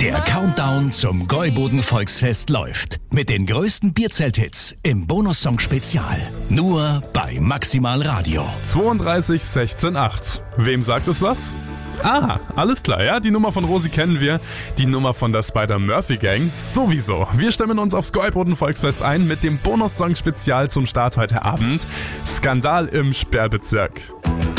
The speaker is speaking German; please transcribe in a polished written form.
Der Countdown zum Gäuboden Volksfest läuft. Mit den größten Bierzelt-Hits im Bonussong-Spezial. Nur bei Maximal Radio. 32 16 8. Wem sagt es was? Ah, alles klar, ja, die Nummer von Rosi kennen wir, die Nummer von der Spider-Murphy-Gang sowieso. Wir stimmen uns aufs Gäuboden-Volksfest ein mit dem Bonussong-Spezial zum Start heute Abend. Skandal im Sperrbezirk.